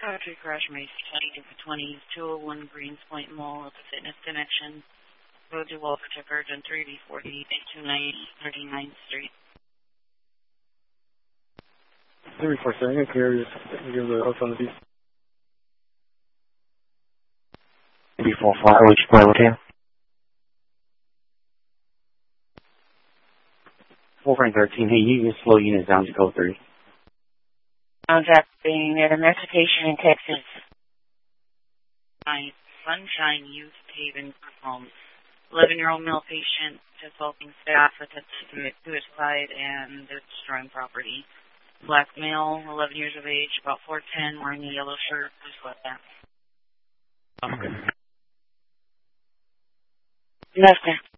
Country Crash Mace 20 201 Greens Point Mall at the Fitness Connection. Road to Walker Divergent 3B40 290 39th Street. 347, carriers, give the host on the beat. 345, which plan with him? 413, hey, you can slow units down to code 3. Contacting an investigation in Texas. My Sunshine Youth Haven home. 11-year-old male patient assaulting staff, attempted to commit suicide, and destroying property. Black male, 11 years of age, about 4'10", wearing a yellow shirt, blue sweatpants. Okay. Nothing.